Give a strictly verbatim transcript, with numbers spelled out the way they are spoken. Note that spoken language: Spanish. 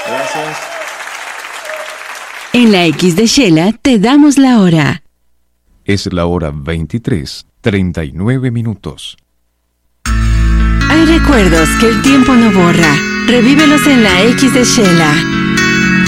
Gracias. En la X de Shela te damos la hora. Es la hora veintitrés, treinta y nueve minutos. Hay recuerdos que el tiempo no borra. Revívelos en la X de Shela.